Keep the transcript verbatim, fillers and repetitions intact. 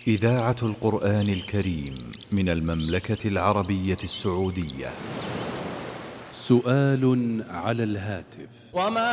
إذاعة القرآن الكريم من المملكة العربية السعودية. سؤال على الهاتف. وما